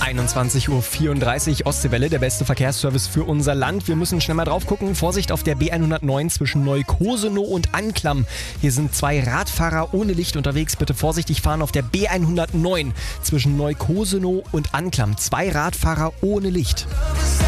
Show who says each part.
Speaker 1: 21:34 Uhr Ostseewelle, der beste Verkehrsservice für unser Land. Wir müssen schnell mal drauf gucken. Vorsicht auf der B109 zwischen Neukosenow und Anklam. Hier sind 2 Radfahrer ohne Licht unterwegs. Bitte vorsichtig fahren auf der B109 zwischen Neukosenow und Anklam. 2 Radfahrer ohne Licht.